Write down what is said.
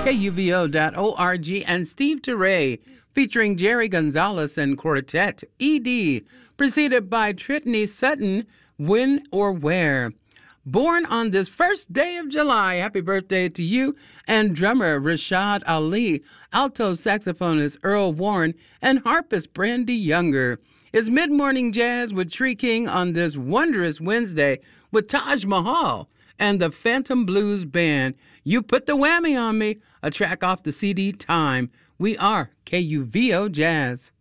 KUVO.org, and Steve Teray, featuring Jerry Gonzalez and Quartet, ED, preceded by Tritney Sutton, When or Where. Born on this first day of July, happy birthday to you, and drummer Rashad Ali, alto saxophonist Earl Warren, and harpist Brandy Younger. It's Mid-Morning Jazz with Tree King on this wondrous Wednesday with Taj Mahal and the Phantom Blues Band. You Put the Whammy on Me, a track off the CD Time. We are KUVO Jazz.